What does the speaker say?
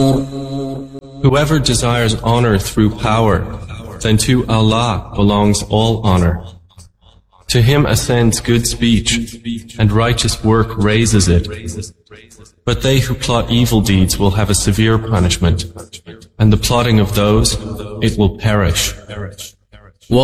Whoever desires honor through power, then to Allah belongs all honor. To Him ascends good speech, and righteous work raises it. But they who plot evil deeds will have a severe punishment, and the plotting of those, it will perish.